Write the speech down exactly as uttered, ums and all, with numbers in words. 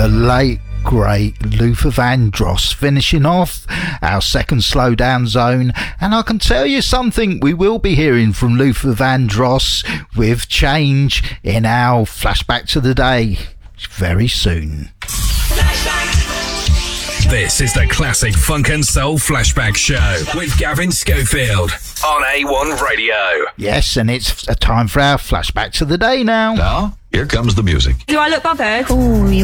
the late great Luther Vandross finishing off our second slowdown zone, and I can tell you something, we will be hearing from Luther Vandross with Change in our Flashback to the Day very soon. This is the Classic Funk and Soul Flashback Show with Gavin Schofield on A one Radio. Yes, and it's a time for our Flashback to the Day now. Now, here comes the music. Do I look bothered? Oh, you